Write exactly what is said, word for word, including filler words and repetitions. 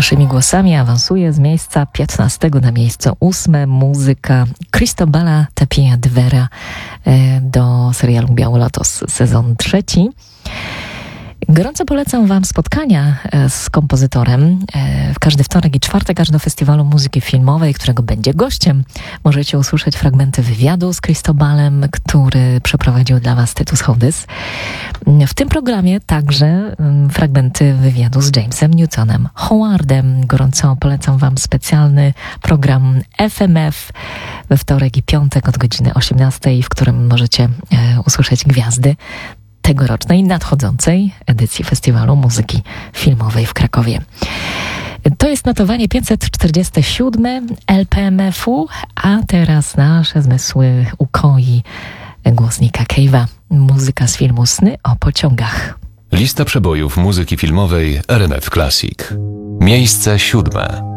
Waszymi głosami awansuje z miejsca piętnastego na miejsce ósme muzyka Cristobala Tapia de Vera do serialu Biały Lotos, sezon trzeci. Gorąco polecam Wam spotkania z kompozytorem w każdy wtorek i czwartek aż do Festiwalu Muzyki Filmowej, którego będzie gościem. Możecie usłyszeć fragmenty wywiadu z Cristobalem, który przeprowadził dla Was Tytus Hołdys. W tym programie także fragmenty wywiadu z Jamesem Newtonem Howardem. Gorąco polecam Wam specjalny program F M F we wtorek i piątek od godziny osiemnastej, w którym możecie usłyszeć gwiazdy tegorocznej nadchodzącej edycji Festiwalu Muzyki Filmowej w Krakowie. To jest notowanie pięćset czterdzieste siódme L P M F-u, a teraz nasze zmysły ukoi głos Nicka Cave'a. Muzyka z filmu Sny o pociągach. Lista przebojów muzyki filmowej R M F Classic. Miejsce siódme.